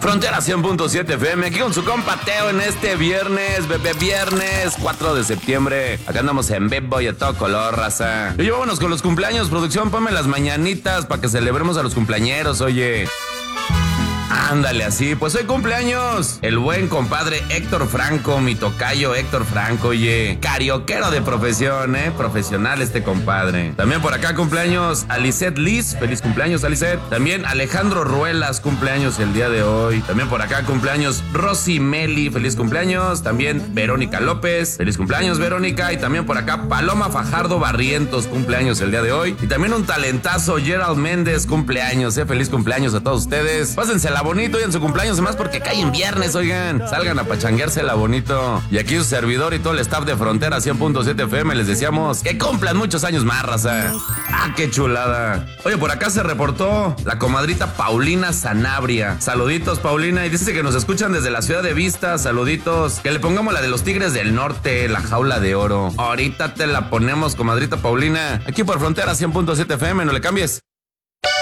Frontera 100.7 FM, aquí con su compa Teo en este viernes 4 de septiembre. Acá andamos en vivo y a todo color, raza. Y vámonos con los cumpleaños, producción, ponme las mañanitas para que celebremos a los cumpleañeros, oye. Ándale, así, pues hoy cumpleaños el buen compadre Héctor Franco, mi tocayo Héctor Franco, oye, carioquero de profesión, profesional este compadre. También por acá cumpleaños Alicet Liz, feliz cumpleaños Alicet. También Alejandro Ruelas, cumpleaños el día de hoy. También por acá cumpleaños Rosy Meli, feliz cumpleaños. También Verónica López, feliz cumpleaños Verónica. Y también por acá Paloma Fajardo Barrientos, cumpleaños el día de hoy. Y también un talentazo Gerald Méndez, cumpleaños, feliz cumpleaños a todos ustedes. Pásensela bonito y en su cumpleaños, además porque cae en viernes, oigan. Salgan a pachangueársela bonito. Y aquí su servidor y todo el staff de Frontera 100.7 FM les deseamos que cumplan muchos años más, raza. ¡Ah, qué chulada! Oye, por acá se reportó la comadrita Paulina Sanabria. Saluditos, Paulina. Y dice que nos escuchan desde la ciudad de Vista. Saluditos. Que le pongamos la de los Tigres del Norte, la jaula de oro. Ahorita te la ponemos, comadrita Paulina. Aquí por Frontera 100.7 FM, no le cambies.